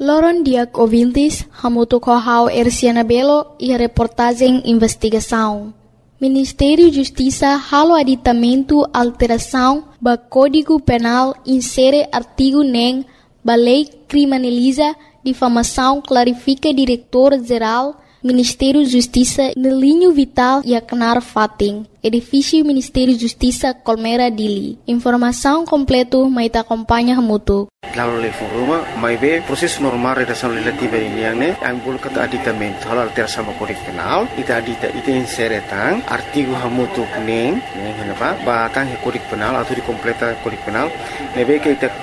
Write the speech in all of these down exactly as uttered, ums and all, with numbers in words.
Loron Diak ouvintes, hamuto kohau Erciana Belo e a reportagem investigação. Ministério da Justiça halo aditamento alteração ba Código Penal insere artigo nem ba lei criminaliza difamação clarifica diretor-geral Ministério da Justiça no linho vital e acnar fating. Edifício Ministério da Justiça Colmera Dili. Informação completo mais acompanha hamuto. Lalu lei foruma, mai be proses normal redação legislativa ini yang ne, ambul kata aditamento, hal alteração sama Kode Penal, ita adita ita insere tang artigo hamutu neng, neng kenapa? Batang Kode Penal atau di completa Kode Penal, nebe ke ita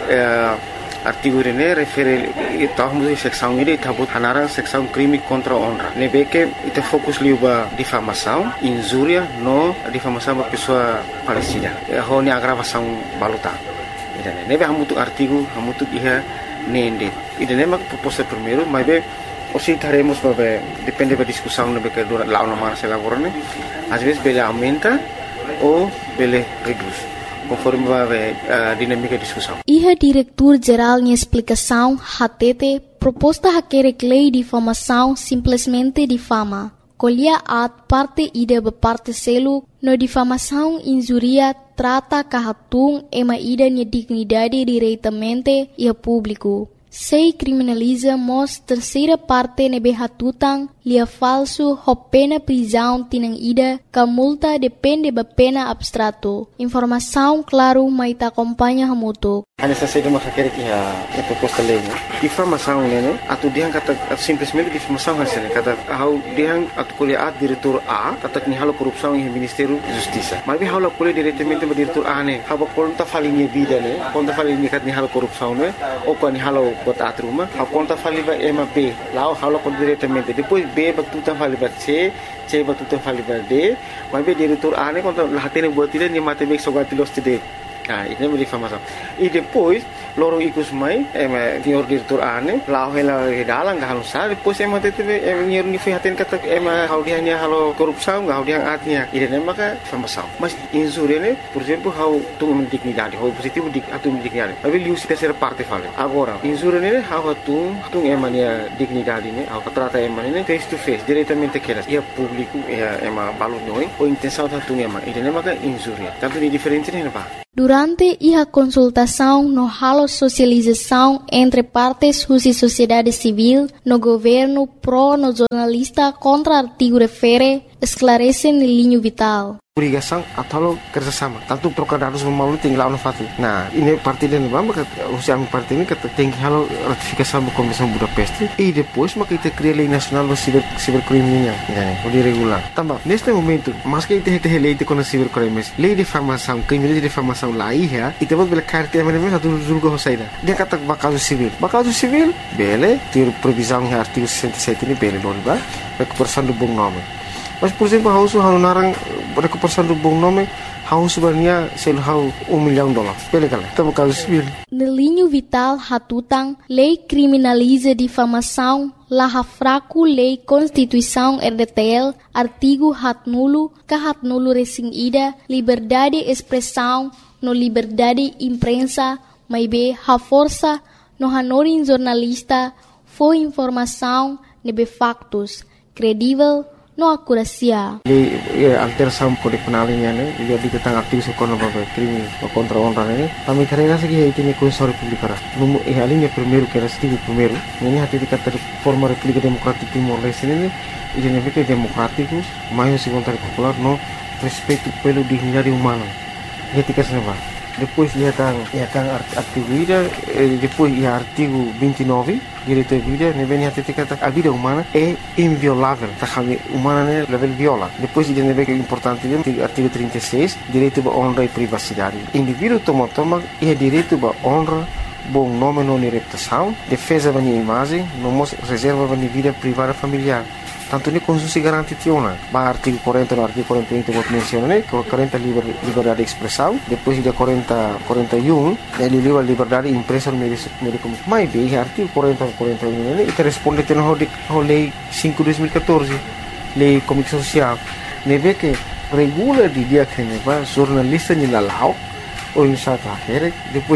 artigo ini refere ita hamutu seksão ini ita but hanarang seksão crime contra honra. Nebe ke ita fokus liuba difamação, injuria no difamação ba pessoa falecida. Ho ni agravação baluta. Idane nebe hamutu artigo hamutu iha nende idane mak proposta primeiro mas be osi taremos babe depende da discussão nebe que dura lá uma se elaborane às vezes bele aumenta ou bele reduz conforme babe a dinâmica da discussão. Iha diretor geral em explicação hatete proposta hakere lei de difamação simplesmente difama. Colhia at parte ida ba parte selu no difamação injuria trata kahatung ema ida nia dignidade diretamente e a público. Sei criminaliza mos terceira parte nebe hatutang lia falso ho pena prisão tinang ida ka multa depende ba pena abstrato. Informação claro mai ta acompanha hamuto. Hanya saja de masyarakat ia a proposta lei. Difamação né, atu diang kata simplesmente difamação hasilnya kata hau diang atu kuliah diretor A kata ni halo korupsi em Ministério da Justiça. Mas bem halo kuliah diretamente ba diretor A né, haba konta falinha vida né, konta falinha kat ni halo korupsi né, ou kan ni halo bot atruma, hau konta faliba M B, lá halo kon diretamente. Depois B batutan faliba C, C batutan faliba D, mas bem diretor A né konta lahatene buat dia ni mate bek sogatilos tide. Ah, ini é difamação. E depois, loro ikus mai, é senhor diretor ane, lá ela redalang gak halusar, depois é mate teve é senhor ni fihaten kata é hau dia ni halo korupsão, hau dia atnya. Ini é maka difamação. Mas injúria né, por exemplo, hau tu dignidade, hau positivo dik atu dignidade. Mas ele usa terceira parte fala. Agora, injúria né, hau tu tu é mania dignidade né, hau trata é mania face to face, diretamente que é público, é é ma balon noi, ou intenção tu é ma. Ini é maka injúria. Tanto de diferente né, pá. Durante a consultação no halo socialização entre partes e sociedade civil, no governo pro no jornalista contra artigo refere, esclarece no linho vital. Obrigação atau kerjasama. Tanto trocar dados melalui tinggal no fatu. Nah, ini parti dan bamba kat usia parti ini kat tinggi halo ratifikasi sama Komisi Budapest. E depois maka kita cria lei nasional do ciber cibercriminal, né? O de regular. Tambah, neste momento, mas que kita kita lei de com cibercrimes, lei de difamação, crime de difamação lá ia, e depois bela carta mesmo satu julgo hosaida. Dia kata bakal civil. Bakal civil, bele, ter previsão em artigo sessenta e sete ini bele non ba? Recuperação do bom nome. Mas, por exemplo, hau su hau narang recuperação do bom nome, hau sebenarnya sel hau um milhão de dólares. Pele kala, tamo caso civil. No linho vital hatutang, lei criminaliza difamação, laha fraco lei Constituição R D T L, artigo hat nulo, ka hat nulo resing ida, liberdade de expressão, no liberdade imprensa, mai be ha força, no hanorin jornalista, foi informação, nebe factos, credível, no acuracia. Lei alteração Kode Penal ini ne, dia tentang artigo sekono babe crime contra honra ne. Kami karena segi itu ni Konstitusi Republik Ara. Numu eh alinha primeiro que era artigo primeiro. Ini hati dikata forma República Democrática Timor Leste ne, ini ne fica democráticos, mais se vontade popular no respeito pelo dignidade humana. Etika seneva. Depois ia tang ia tang artigo ida, depois ia artigo vinte e nove, direito à vida, ne vem hati dikata a vida humana é inviolável. Tá kami humana ne level viola. Depois ia ne vem importante dia artigo trinta e seis, direito à honra e privacidade. Indivíduo toma toma ia direito à honra, bom nome não reputação, defesa da minha imagem, não reserva da minha vida privada familiar. Tanto ni konstitusi garanti tiona. Ba artigo quarenta no artigo quarenta e um que menciona né, quarenta liber, liberdade de expressão, depois de quarenta, quarenta e um, ele livre liberdade de imprensa no meio de comunicação. Mas bem, artigo quarenta, quarenta e um, né, ele responde ao lei cinco de dois mil e quatorze, lei de comunicação social. Ne vê que regula de dia que ne va jornalista ni lalau ou em sata, depois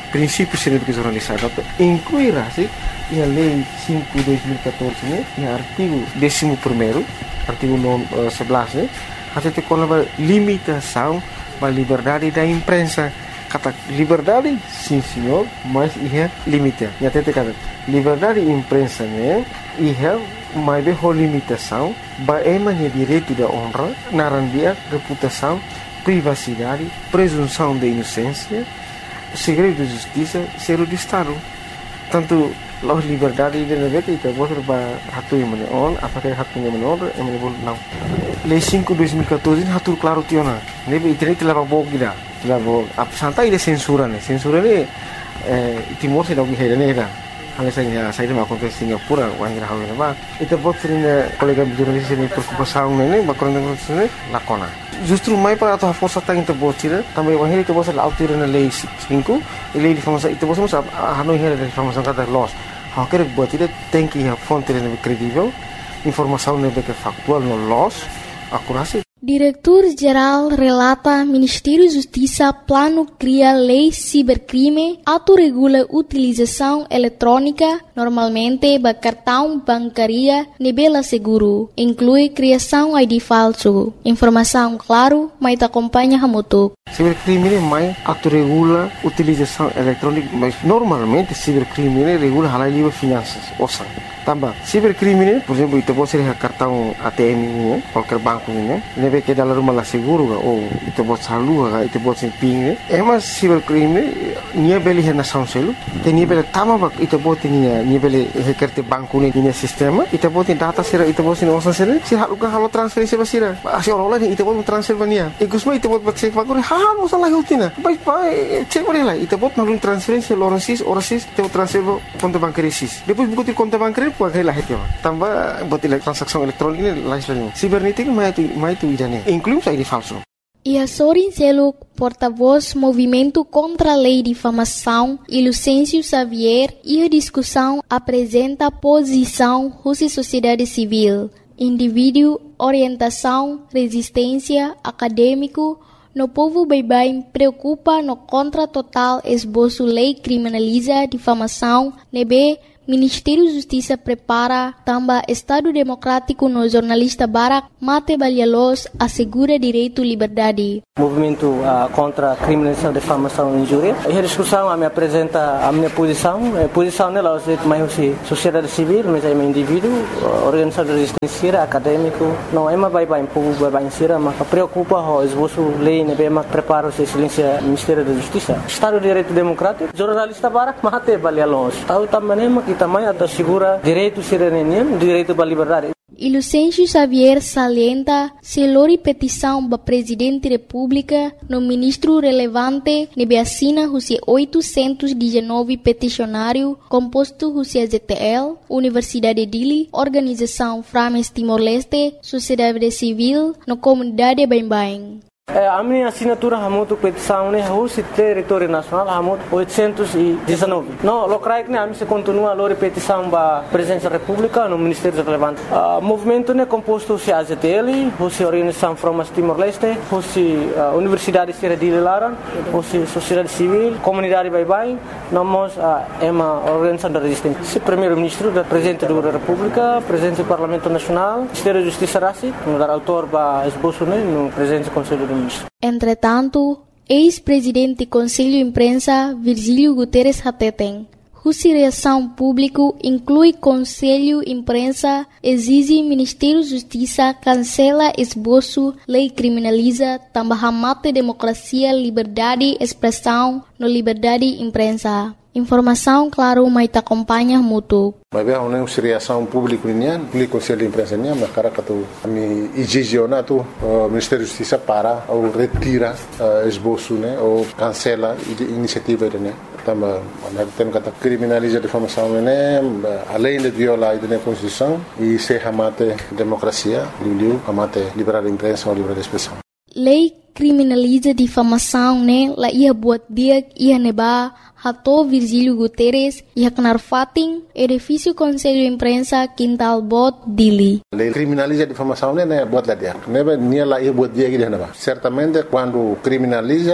princípios científicos jornalizados, incluirá-se a Lei cinco de dois mil e catorze, né, e o artigo décimo primeiro, artigo sebelas, né, até com a limitação da liberdade da imprensa. Kata liberdade, sim senhor, mas ia limitar. E até kata liberdade da imprensa, né, ia mais bem a limitação, bagaimana direito da honra, narandia, reputação, privacidade, presunção de inocência, segredo de justiça, ser de Estado. Tanto a liberdade de navegar kita boleh hatu yang mana on, apakah hatu yang mana on, yang mana boleh não. Lei cinco de dois mil e catorze hatu claro tiona. Nebe internet telah bawa kita, telah bawa. Apa santai dia censura ni, censura ni Timor se dog hera ni dah. Hanya saya saya dah makan ke Singapura, orang kira hawa nama. Itu buat sering kolega jurnalis ini preocupação ni, bakal dengan sini lakona. Justru mai para atau força tá into botira, também o henrique você lá altura na lei cinco, e lei de informação, itu você sabe, a não hera de informação cada loss. Há que botira tem que a fonte é credível, informação é que factual no loss, acurácia. Diretor-Geral relata Ministério da Justiça plano cria lei cibercrime, autorregula utilização eletrônica, normalmente ba cartão bancaria nebela seguro, inclui criação I D falso. Informação claro, mas te acompanha hamutuk. Cibercrime mais autorregula utilização eletrônica, mas normalmente cibercrime regula halal livre finanças, ouça. Tambah, cibercrime, por exemplo, itu pode ser cartão A T M ini, qualquer banco ini, nebe que dalam rumah seguro, ou itu pode saldo, itu pode ser ping. Emas cibercrime, nia beli hena sanselu, te nia beli tama bak, itu pode nia nia beli hekerte banku ni nia sistema, itu pode data sira, itu pode nia osan sira, si halu kan halu transferensi basira, asyik orang lain itu pode transfer bania, ikusma itu pode cek fakuri, hal masalah hutina, baik baik cek boleh lah, itu pode malu transferensi orang sis, orang sis, itu transfer konto bankari sis, depois buku konto bankari Pakai lah itu, tambah buat transaksi elektronik ini lain sebagainya. Sibernetik mai itu mai itu idane, inclui I D falso. E a Sorin Seluk, porta-voz Movimento contra a Lei de Difamação, e Lucêncio Xavier, e a discussão apresenta a posição da sociedade civil, indivíduo, orientação, resistência, acadêmico. No povo bem-bem preocupa no contra total esboço lei criminaliza difamação, nebe Ministério da Justiça prepara também Estado Democrático no jornalista Barak Mate Balhalos assegura direito à liberdade. Movimento uh, contra a criminalização, difamação e injúria. E a discussão a me apresenta a minha posição. A posição dela é mais sociedade civil, mas é um indivíduo, organização de resistência, acadêmico. Não é mais bem povo bem bem mas preocupa o esboço lei, né, mas prepara o silêncio Ministério da Justiça. Estado de Direito Democrático, jornalista Barak Mate Balhalos. Tahu também que também assegura direito cidadania, direito à liberdade. E Lucêncio Xavier salienta se lori petição para Presidente da República no ministro relevante nebe assina os oitocentos e dezenove peticionário composto os Z T L, Universidade de Dili, Organização Frames Timor-Leste, Sociedade Civil, no Comunidade Bem-Bem. A minha assinatura hamutu petição né o território nacional hamut oitocentos e dezenove. Não, locais né a mim se continua a petição para presidência da República no Ministério relevante. O movimento né composto se A Z T L, o Organização Frames Timor-Leste, o Universidade de Lara, o Sociedade Civil, Comunidade Bye-Bye, nós é uma organização da resistência. O primeiro-ministro, o presidente da República, presidente do Parlamento Nacional, Ministério da Justiça Rassi, o autor para esboço né no presidente do Conselho do Entretanto, ex-presidente do Conselho de Imprensa, Virgílio Guterres Hateten, cuja reação pública inclui Conselho de Imprensa, exige Ministério da Justiça cancela esboço, lei criminaliza, também mate democracia, liberdade, expressão, no liberdade de imprensa. Informação, claro, mas te acompanha mútuo. Mas bem, uma reação pública nian, pelo Conselho de Imprensa nian, mas cara que tu ami exigiona tu o Ministério da Justiça para ou retira esboço, né, ou cancela a iniciativa né. Também, tem que criminaliza a difamação né, além de violar a Constituição e se ramate democracia, liu ramate liberdade de imprensa ou liberdade de expressão. Lei criminaliza difamação, né? La ia buat dia ia neba hato Virgílio Guterres ia kenar fating edifício Conselho de Imprensa Quintal Bot Dili. Lei criminaliza difamação, né? Buat lá dia. Neba nia la ia buat dia que neba. Certamente quando criminaliza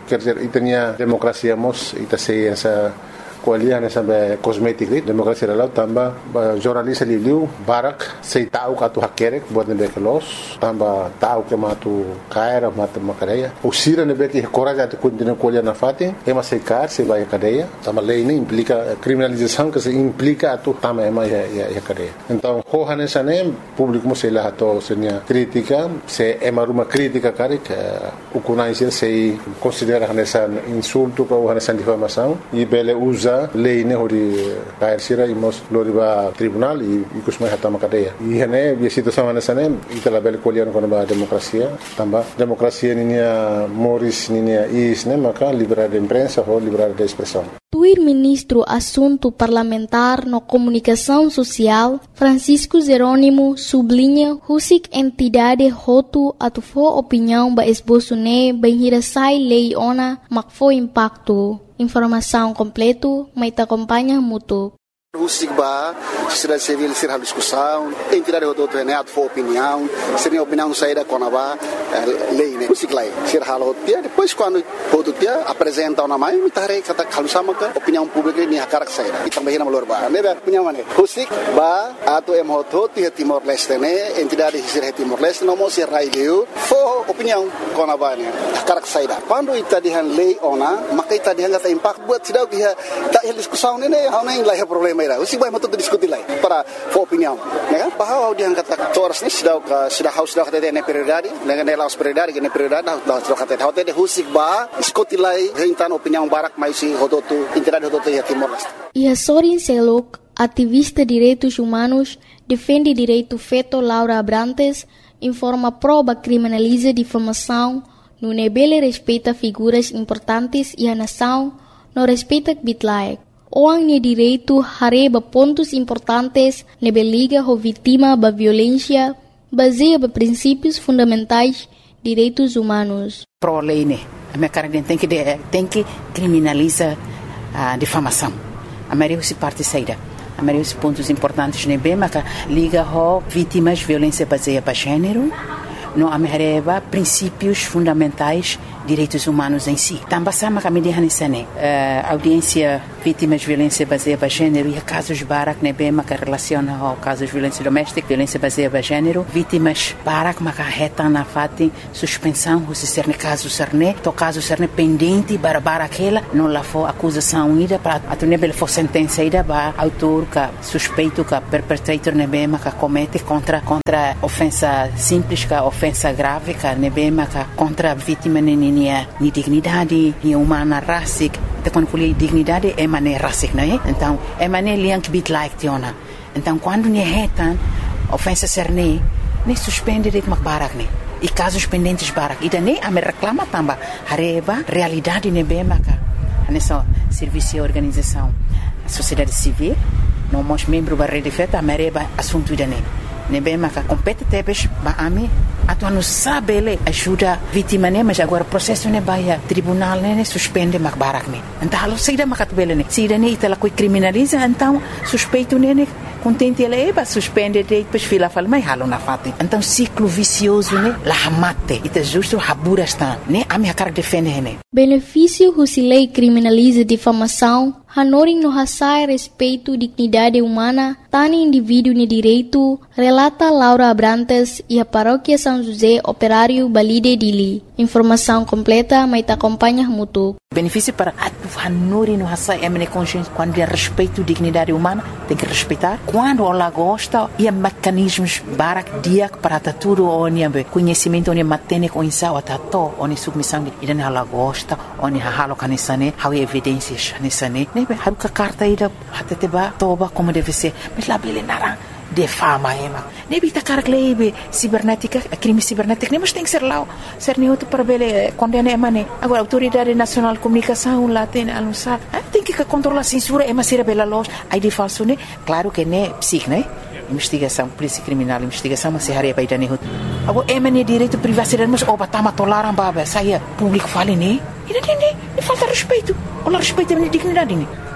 quer dizer, e tinha democracia mos, e sei essa kualiah nessa kosmetik dit demokrasi dalau tambah jornalis liu barak sei tahu katu hakerek buat nebe kelos tambah tahu ke matu kaira matu makadeia usira nebe que coragem de continuar kualiah na fatin ema sei kar sei vai cadeia tambah lei ini implica criminalização que se implica atu tambah ema ya ya cadeia então hoha nessa nem público mo sei lá ato senia crítica se ema uma crítica karik ukunai sei considera nessa insulto ou nessa difamação e bele usa lei ne hori kair sira imos loriba tribunal e kusmai hatama cadeia e hene bi situação nessa nem itala bele kolian kono ba demokrasia tambah demokrasia ninia moris ninia is ne maka liberdade de imprensa ou liberdade de expressão. O ministro Assunto Parlamentar no Comunicação Social, Francisco Jerônimo, sublinha husik entidade hotu atufo opinião ba esboço ne bem hirasai lei ona makfo impacto. Informação completo, mas te acompanha muito. Husik ba, sociedade civil ser a discussão, entidade do outro né, for opinião, seria opinião saída com a ba lei né, husik lá, ser halo dia, depois quando outro dia apresenta uma mãe, me tarei kata kalau sama ke opinião pública ni hakarak saída, e também na valor ba, né, opinião mana, husik ba, atau em hoto ti Timor Leste né, entidade ser Timor Leste, não mostra raio, for opinião com a ba né, hakarak saída. Quando ita dihan lei ona, maka ita dihan kata impact buat sidau dia tak discussão né, hau nem lah problema. Usi vai muito discutir lá para for opinião, né? Bahwa dia kata toras ni sudah sudah haus sudah kata ne prioridade, dengan ne laus prioridade, ne prioridade dah sudah kata hotel de husik ba diskutir lá rentan opinião barak mais si hodotu entidade hodotu ya Timor Leste. E a Sorin Selok, ativista de direitos humanos, defende direito feito Laura Abrantes, informa prova criminaliza difamação, no nebele respeita figuras importantes e a nação não respeita bitlaek. Orang ni direito hareba pontos importantes nebe liga ho vítima ba violência baseia ba princípios fundamentais direitos humanos. Pro lei né, a minha cara tem que tem que criminaliza a difamação. A maioria se parte saída. A maioria dos pontos importantes nebe maka liga ho vítimas violência baseia ba gênero. No amereba princípios fundamentais direitos humanos em si. Também sama kami dihanisane audiência vítimas de violência baseada em gênero e casos barak nebema que relaciona ao casos de violência doméstica, violência baseada em gênero, vítimas barak maka reta na fati suspensão se ser ne caso serne, to caso serne pendente para bara aquela não lá for acusação ida para atunebel for sentença ida ba autor ka suspeito ka perpetrator nebema ka comete contra contra ofensa simples ka ofensa grave ka nebema ka contra vítima ne Nia, ni dignidade, ni humana rasik. Então quando falei dignidade é mané rasik, não é? Então é mané liang bit like tiona. Então quando ni retan ofensa serne, ni suspende det makbarak ne. E casos pendentes barak. E daí a me reclama tamba hareba realidade ne bemaka. Nessa serviço e organização, sociedade civil, não mos membro da rede feta a mereba assunto daí. Ne bemaka compete tebes ba ami atu não sabe ele ajuda vítima né mas agora processo né vai tribunal né suspende makbarak né então halo saída makatbele né saída né itala coi criminaliza então suspeito né contente ele é suspende depois fila fala mas halo na fati então ciclo vicioso né la hamate ita justo habura está né a minha cara defende né benefício husilei criminaliza difamação Hanoring no hasai respeito dignidade humana, tani indivíduo ni direito, relata Laura Abrantes e a paróquia São José Operário Balide Dili. Informação completa, mas te acompanha muito. Benefício para Hanoring no hasai é minha consciência quando é respeito dignidade humana, tem que respeitar. Quando ela gosta, e mecanismos barak diak para tudo onde conhecimento onde matene com insau atato onde submissão e dan ela gosta onde halo kanisane, há evidências nisane. Haru ka carta ida hateteba toba como deve ser mas lá bele narang de fama ema nebi ta karak lebe cibernética crime cibernético mas tem que ser lá ser neutro para bele condena ema ne agora autoridade nacional de comunicação lá tem anunciar tem que controlar censura ema ser bela loja aí de falso ne claro que ne psic né investigação polícia criminal investigação mas se haria para idane agora ema ne direito privacidade mas oba tama tolaram baba saia público fale ne e não tem falta respeito olha respeito a minha dignidade ne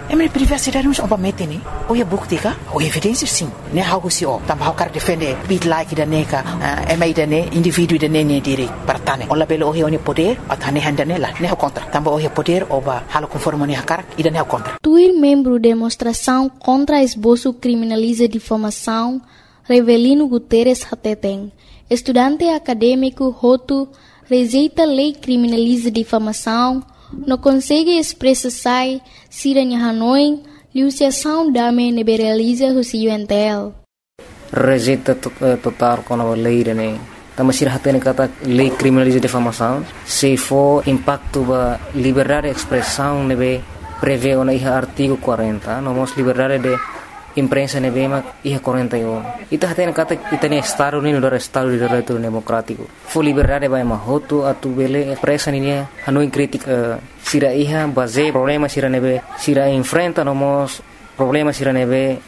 É minha privacidade não oba mete ni. O é bukti ka? O evidência sim. Ne hago si o. Tamba cara defender bit like da neka. É mai da ne indivíduo da ne ne diri partane. Ola belo o é poder atane handane la. Ne contra. Tamba o é poder oba halo conforme ne hakar ida ne contra. Tuir membro demonstração contra esboço criminaliza difamação Revelino Guterres Hateteng. Estudante acadêmico Hotu rejeita lei criminaliza difamação, não consegue expressar se a Hanoi liuciação dame neberaliza o C U N T L. Rejeita total com a lei, né? Também se hatene kata lei criminaliza difamação, se for impacto ba liberdade de expressão nebe prevê na iha artigo quarenta, nomos liberdade de imprensa nebema iha quarenta e um. Ita hatene kata ita ne estado ni no estado de direito democrático. Fo liberdade ba mahoto atu bele expressa ni Hanoi crítica sira iha base problema sira nebe sira enfrenta nomos problema sira nebe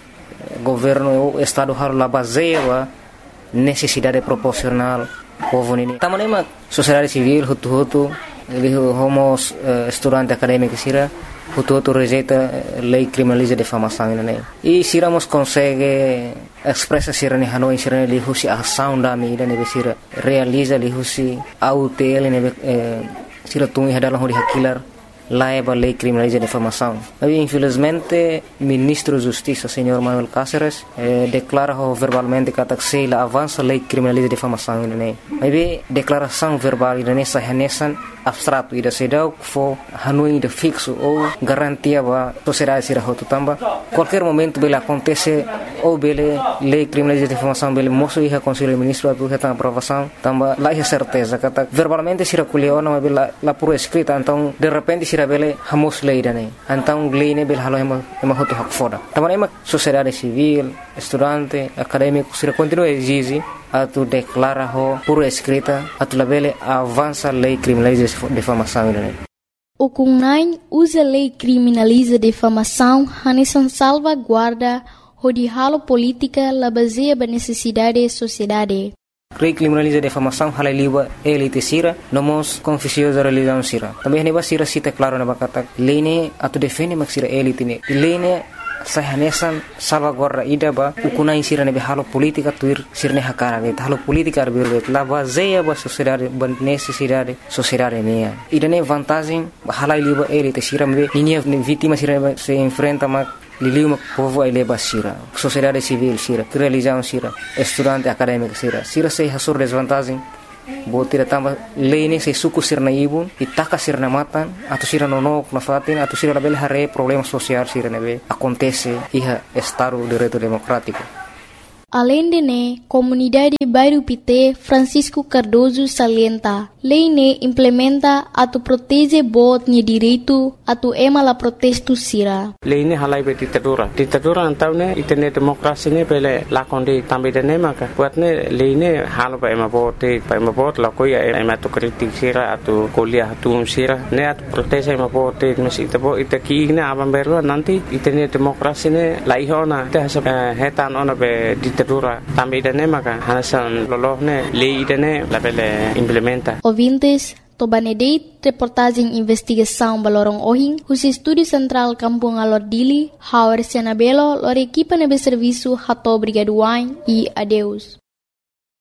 governo o estado har la base ba necessidade proporcional povo nini. Tamanema sociedade civil hutu hutu ele homos uh, estudante acadêmico sira hutu hutu rejeita lei criminaliza difamação nini. E siramos consegue expressa sira ni Hanoi sira ni husi ação da mi nebe sira realiza li husi autel nebe sira tungi hadalang hodi hakilar laiba lei criminaliza difamação. Mas infelizmente ministro da Justiça, senhor Manuel Cáceres, eh, declara verbalmente que a avança lei criminaliza difamação ini. Mas declaração verbal ini sahanesan abstrato ida sedau fo Hanoi de fixo ou garantia ba sociedade sira hotu tamba qualquer momento bele acontece ou bele lei criminaliza difamação bele moço iha conselho ministro atu heta aprovação tamba lá é certeza kata verbalmente sira kuliona mas bela la por escrita então de repente sira bele hamos lei dane então lei ne bele halo ema ema hotu hak foda tamba ema sociedade civil estudante acadêmico sira continua exige atu declara ho por escrita atu labele avança lei criminaliza difamação ini. O Kunai usa lei criminaliza difamação hanesan salvaguarda hodi halo política la baseia ba necessidade da sociedade. Lei criminaliza difamação hala liba elite sira nomos confusiosa religião sira. Também neba sira cita claro na bakata lei ne atu defende mak sira elite ne. Lei ne sahanesan salvaguarda ida ba ukunai sira nebe halo politika tuir sirne hakara be halo politika arbirbe la baseia ba sociedade ba necessidade sociedade mea ida ne vantagem hala liba elite sira me ninia vítima sira se enfrenta ma liliu mak povo ele ba sira sociedade civil sira religião sira estudante acadêmico sira sira se hasur desvantagem botira tamba lei se suku sirna ibun itaka sirna matan atau sira nonok na fatin atau sira bel hare problema social sira nebe acontece iha estado de direito democrático. Além de ne, comunidade bairro Pité Francisco Cardoso salienta, lei ne implementa atu protege bot ni direito atu ema la protesto sira. Lei ne halai be ditadura. Ditadura antau ne itene demokrasi ne pele lakonde tambe de ne maka. Buat ne lei ne halo ba ema bot ba ema bot la koya ema tu kritik sira atu kuliah atu sira ne atu protege ema bot mes ita bo ita ki ne abam berwa nanti itene demokrasi ne la ihona te hasa hetan ona be ditadura também da maka hanasan lolohne lei dane la bele implementa. Ouvintes, Tobanedeit, reportagem investigação Balorong Ohing, o Estúdio Central Kampung Alordili, Hauer Senabelo, lor equipa nebe serviço Hato Brigaduain e adeus.